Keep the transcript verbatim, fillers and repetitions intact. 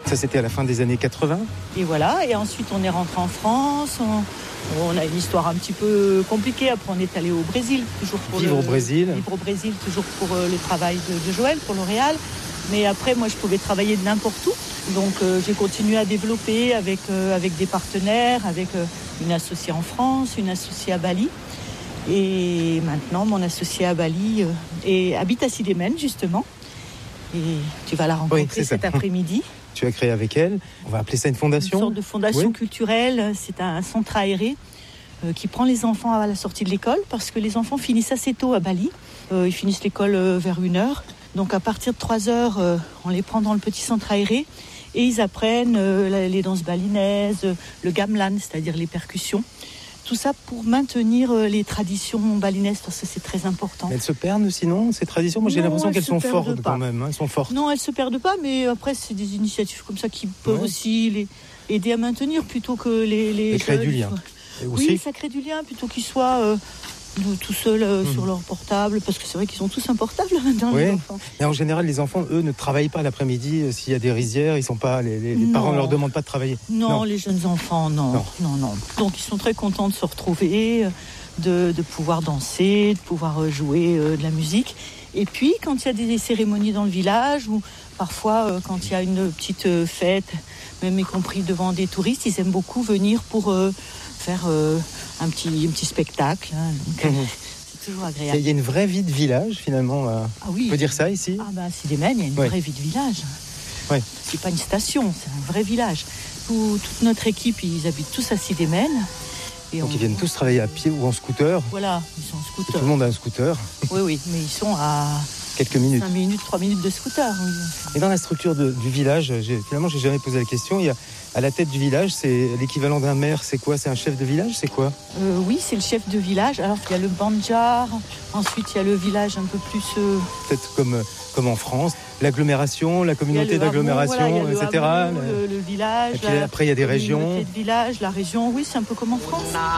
Ça, c'était à la fin des années quatre-vingts. Et voilà, et ensuite on est rentré en France, on, on a une histoire un petit peu compliquée, après on est allé au Brésil, toujours pour Vivre le, au Brésil. Vivre au Brésil, toujours pour euh, le travail de, de Joël, pour L'Oréal. Mais après, moi, je pouvais travailler de n'importe où. Donc, euh, j'ai continué à développer avec, euh, avec des partenaires, avec euh, une associée en France, une associée à Bali. Et maintenant, mon associée à Bali euh, et habite à Sidémen, justement. Et tu vas la rencontrer Oui, cet après-midi. Tu as créé avec elle, on va appeler ça une fondation. Une sorte de fondation oui. culturelle. C'est un centre aéré euh, qui prend les enfants à la sortie de l'école, parce que les enfants finissent assez tôt à Bali. Euh, ils finissent l'école euh, vers une heure. Donc à partir de trois heures, euh, on les prend dans le petit centre aéré et ils apprennent euh, les danses balinaises, le gamelan, c'est-à-dire les percussions. Tout ça pour maintenir euh, les traditions balinaises, parce que c'est très important. Mais elles se perdent sinon, ces traditions? Moi j'ai non, l'impression qu'elles sont fortes pas. quand même. Hein, elles sont fortes. Non, elles ne se perdent pas, mais après c'est des initiatives comme ça qui peuvent ouais. aussi les aider à maintenir plutôt que les... les ça crée du lien. Oui, ça crée du lien plutôt qu'ils soient... Euh, tout seuls euh, mmh. sur leur portable, parce que c'est vrai qu'ils sont tous un portable dans oui. les enfants. Mais en général, les enfants, eux, ne travaillent pas l'après-midi. Euh, s'il y a des rizières, ils sont pas, les, les, les parents ne leur demandent pas de travailler. Non, non, les jeunes enfants, non. non. Non, non. Donc, ils sont très contents de se retrouver, de, de pouvoir danser, de pouvoir jouer euh, de la musique. Et puis, quand il y a des cérémonies dans le village, ou parfois, euh, quand il y a une petite euh, fête, même y compris devant des touristes, ils aiment beaucoup venir pour euh, faire... Euh, Un petit, un petit spectacle, hein, donc, mmh. c'est toujours agréable. Il y a une vraie vie de village finalement. Euh, ah oui. On peut dire ça ici. Ah ben, à Sidémen, il y a une ouais. vraie vie de village. Ouais. C'est pas une station, c'est un vrai village. Tout, toute notre équipe, ils habitent tous à Sidémen. Et donc on... ils viennent tous travailler à pied ou en scooter. Voilà, ils sont en scooter. Tout le monde a un scooter. Oui, oui, mais ils sont à quelques minutes. cinq minutes, trois minutes de scooter. Oui. Et dans la structure de, du village, j'ai, finalement, j'ai jamais posé la question. Il y a à la tête du village, c'est l'équivalent d'un maire. C'est quoi? C'est un chef de village? C'est quoi? euh, Oui, c'est le chef de village. Alors il y a le banjar. Ensuite, il y a le village un peu plus. Euh... Peut-être comme comme en France, l'agglomération, la communauté d'agglomération, hameau, voilà, et cetera. Hameau, le, le village. Et puis la, après, il y a des régions. De village, la région. Oui, c'est un peu comme en France.